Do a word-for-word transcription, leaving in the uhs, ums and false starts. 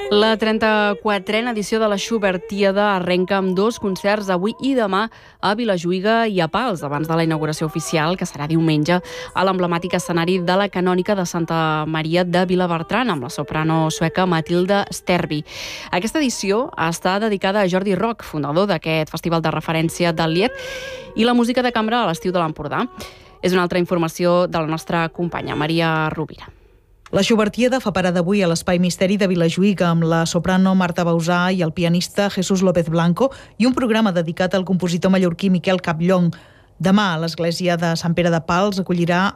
La trenta-quatrena edició de la Schubertiada arrenca amb dos concerts avui i demà a Vilajuïga i a Pals, abans de la inauguració oficial, que serà diumenge, a l'emblemàtic escenari de la Canònica de Santa Maria de Vilabertran, amb la soprano sueca Matilda Sterby. Aquesta edició està dedicada a Jordi Roc, fundador d'aquest festival de referència del Lied, i la música de cambra a l'estiu de l'Empordà. És una altra informació de la nostra companya, Maria Rovira. La Schubertiada fa parada avui a l'Espai Misteri de Vilajuïga amb la soprano Marta Bausà i el pianista Jesús López Blanco i un programa dedicat al compositor mallorquí Miquel Capllong. Demà, a l'església de Sant Pere de Pals acollirà